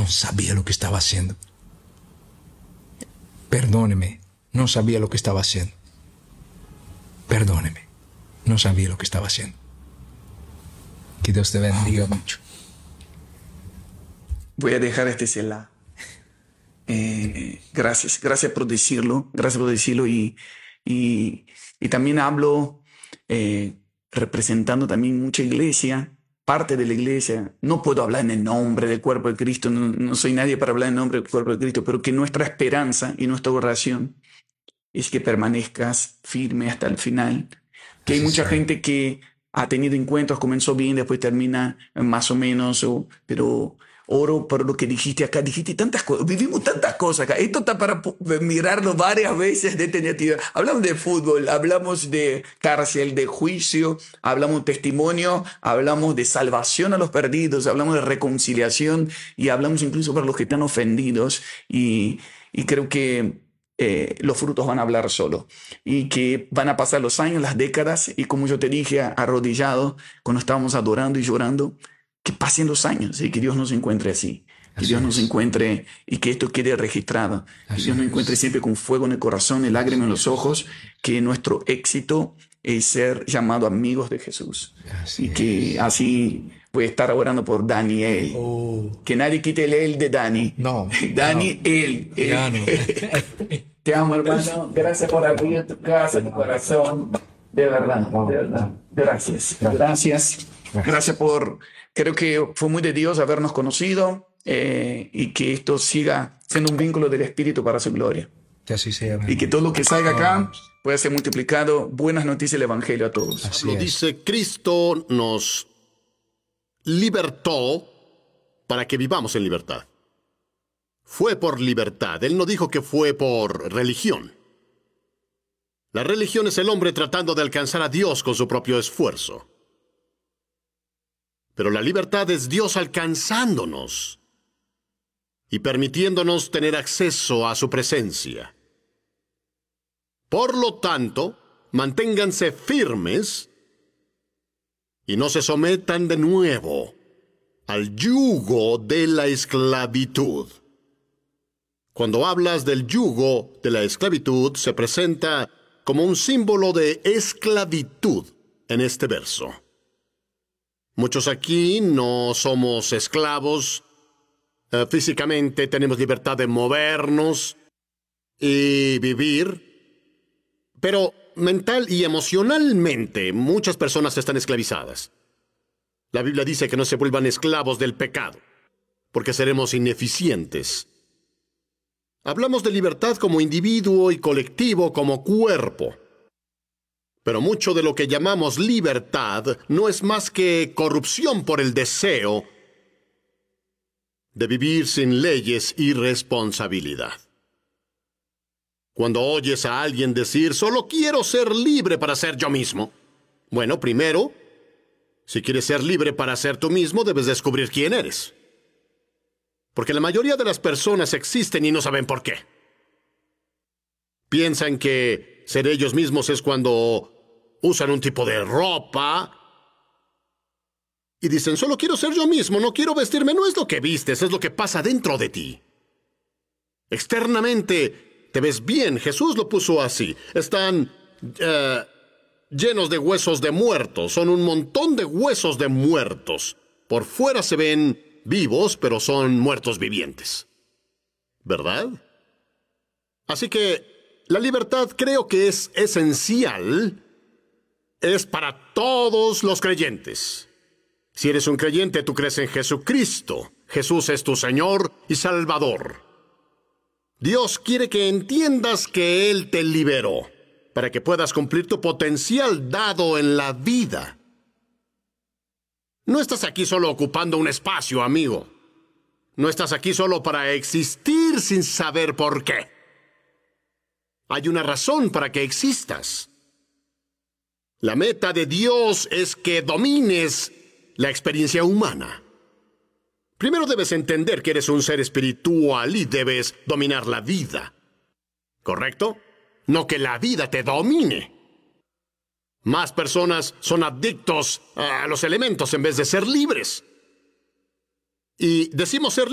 no sabía lo que estaba haciendo. Perdóneme, no sabía lo que estaba haciendo. Perdóneme, no sabía lo que estaba haciendo. Que Dios te bendiga mucho. Voy a dejar este Selah. Gracias por decirlo. Gracias por decirlo. Y también hablo representando también mucha iglesia, parte de la iglesia. No puedo hablar en el nombre del cuerpo de Cristo, no soy nadie para hablar en el nombre del cuerpo de Cristo, pero que nuestra esperanza y nuestra oración es que permanezcas firme hasta el final. Que hay mucha gente que ha tenido encuentros, comenzó bien, después termina más o menos, pero oro por lo que dijiste acá. Dijiste tantas cosas, vivimos tantas cosas acá. Esto está para mirarlo varias veces detenidamente. Hablamos de fútbol, hablamos de cárcel, de juicio, hablamos de testimonio, hablamos de salvación a los perdidos, hablamos de reconciliación y hablamos incluso para los que están ofendidos. Y creo que los frutos van a hablar solo y que van a pasar los años, las décadas, y como yo te dije arrodillado cuando estábamos adorando y llorando, que pasen los años y que Dios nos encuentre así, que Dios nos encuentre y que esto quede registrado, que Dios nos encuentre siempre con fuego en el corazón y lágrimas en los ojos, que nuestro éxito es ser llamados amigos de Jesús y que así voy a estar orando por Daniel. Que nadie quite el él de Dani. No. Dani, él. Te amo, hermano. Gracias por abrir tu casa, tu corazón. De verdad, de verdad. Gracias. Gracias por... Creo que fue muy de Dios habernos conocido y que esto siga siendo un vínculo del Espíritu para su gloria. Que así sea. Y que todo lo que salga acá pueda ser multiplicado. Buenas noticias del Evangelio a todos. Así es. Dice, Cristo nos libertó para que vivamos en libertad. Fue por libertad. Él no dijo que fue por religión. La religión es el hombre tratando de alcanzar a Dios con su propio esfuerzo. Pero la libertad es Dios alcanzándonos y permitiéndonos tener acceso a su presencia. Por lo tanto, manténganse firmes y no se sometan de nuevo al yugo de la esclavitud. Cuando hablas del yugo de la esclavitud, se presenta como un símbolo de esclavitud en este verso. Muchos aquí no somos esclavos. Físicamente tenemos libertad de movernos y vivir. Pero mental y emocionalmente muchas personas están esclavizadas. La Biblia dice que no se vuelvan esclavos del pecado, porque seremos ineficientes. Hablamos de libertad como individuo y colectivo como cuerpo. Pero mucho de lo que llamamos libertad no es más que corrupción por el deseo de vivir sin leyes y responsabilidad. Cuando oyes a alguien decir, solo quiero ser libre para ser yo mismo. Bueno, primero, si quieres ser libre para ser tú mismo, debes descubrir quién eres. Porque la mayoría de las personas existen y no saben por qué. Piensan que ser ellos mismos es cuando usan un tipo de ropa y dicen, solo quiero ser yo mismo, no quiero vestirme. No es lo que vistes, es lo que pasa dentro de ti. Externamente te ves bien, Jesús lo puso así. Están llenos de huesos de muertos, son un montón de huesos de muertos. Por fuera se ven vivos, pero son muertos vivientes. ¿Verdad? Así que la libertad creo que es esencial. Es para todos los creyentes. Si eres un creyente, tú crees en Jesucristo. Jesús es tu Señor y Salvador. Dios quiere que entiendas que Él te liberó, para que puedas cumplir tu potencial dado en la vida. No estás aquí solo ocupando un espacio, amigo. No estás aquí solo para existir sin saber por qué. Hay una razón para que existas. La meta de Dios es que domines la experiencia humana. Primero debes entender que eres un ser espiritual y debes dominar la vida. ¿Correcto? No que la vida te domine. Más personas son adictos a los elementos en vez de ser libres. Y decimos ser